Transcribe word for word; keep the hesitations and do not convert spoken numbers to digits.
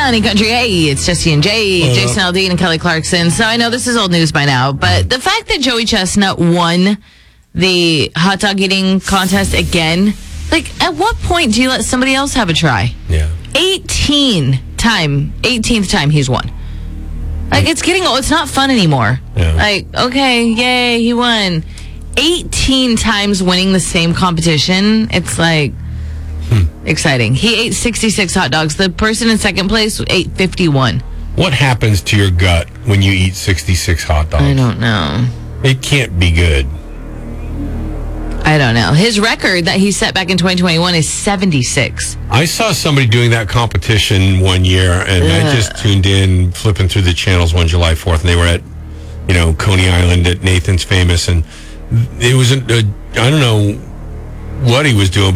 Sunny Country. Hey, it's Jesse and Jay, uh, Jason Aldean and Kelly Clarkson. So I know this is old news by now, but the fact that Joey Chestnut won the hot dog eating contest again, like, at what point do you let somebody else have a try? Yeah. eighteen time, eighteenth time he's won. Like, it's getting old. It's not fun anymore. Yeah. Like, okay, yay, he won. eighteen times winning the same competition. It's like, hmm. exciting. He ate sixty-six hot dogs. The person in second place ate fifty-one. What happens to your gut when you eat sixty-six hot dogs? I don't know. It can't be good. I don't know. His record that he set back in twenty twenty-one is seventy-six. I saw somebody doing that competition one year, and Ugh. I just tuned in, flipping through the channels one July fourth, and they were at, you know, Coney Island at Nathan's Famous, and it was, a, a, I don't know what he was doing,